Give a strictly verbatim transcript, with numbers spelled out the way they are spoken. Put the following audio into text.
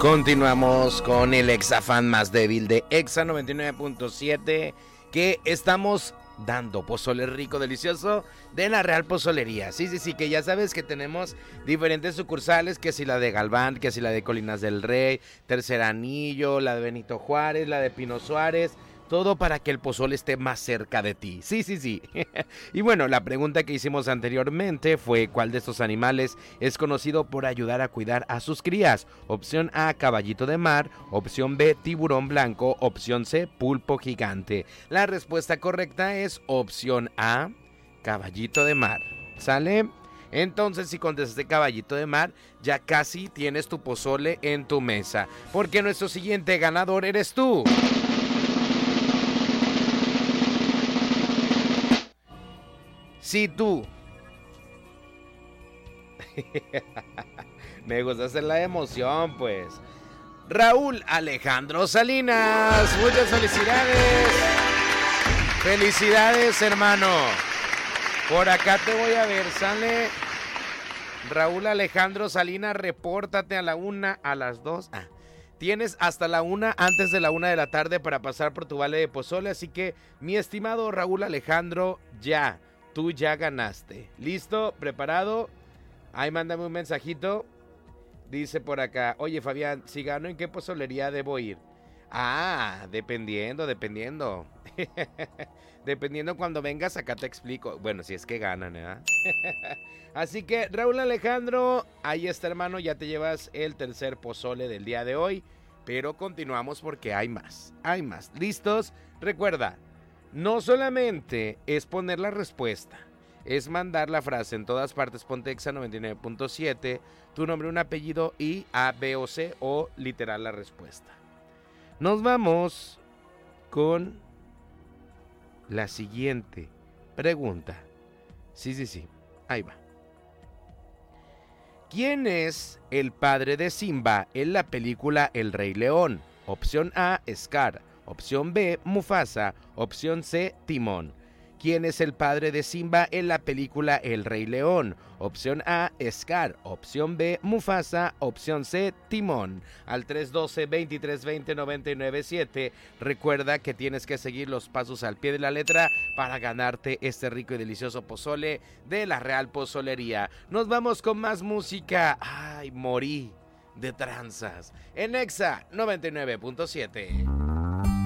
Continuamos con el Exafan más débil de Exa noventa y nueve punto siete, que estamos dando pozole rico, delicioso de la Real Pozolería. Sí, sí, sí, que ya sabes que tenemos diferentes sucursales, que si la de Galván, que si la de Colinas del Rey, Tercer Anillo, la de Benito Juárez, la de Pino Suárez. Todo para que el pozole esté más cerca de ti. Sí, sí, sí. Y bueno, la pregunta que hicimos anteriormente fue: ¿cuál de estos animales es conocido por ayudar a cuidar a sus crías? Opción A, caballito de mar. Opción B, tiburón blanco. Opción C, pulpo gigante. La respuesta correcta es opción A, caballito de mar. ¿Sale? Entonces, si contestaste caballito de mar, ya casi tienes tu pozole en tu mesa, porque nuestro siguiente ganador eres tú. Si tú me gusta hacer la emoción, pues. Raúl Alejandro Salinas, muchas felicidades. Felicidades, hermano. Por acá te voy a ver, sale Raúl Alejandro Salinas, repórtate a la una, a las dos. Ah, tienes hasta la una, antes de la una de la tarde para pasar por tu vale de pozole, así que, mi estimado Raúl Alejandro, ya. Tú ya ganaste. ¿Listo? ¿Preparado? Ahí mándame un mensajito. Dice por acá: oye, Fabián, si gano, ¿en qué pozolería debo ir? Ah, dependiendo, dependiendo. Dependiendo cuando vengas, acá te explico. Bueno, si es que ganan, ¿eh? Así que, Raúl Alejandro, ahí está, hermano. Ya te llevas el tercer pozole del día de hoy. Pero continuamos porque hay más. Hay más. ¿Listos? Recuerda, no solamente es poner la respuesta, es mandar la frase en todas partes, ponte Exa noventa y nueve punto siete, tu nombre, un apellido y A, B o C, o literal la respuesta. Nos vamos con la siguiente pregunta. Sí, sí, sí, ahí va. ¿Quién es el padre de Simba en la película El Rey León? Opción A, Scar. Opción B, Mufasa. Opción C, Timón. ¿Quién es el padre de Simba en la película El Rey León? Opción A, Scar. Opción B, Mufasa. Opción C, Timón. Al tres uno dos, dos tres dos cero, nueve nueve siete. Recuerda que tienes que seguir los pasos al pie de la letra para ganarte este rico y delicioso pozole de la Real Pozolería. Nos vamos con más música. Ay, morí de tranzas. En Exa noventa y nueve punto siete.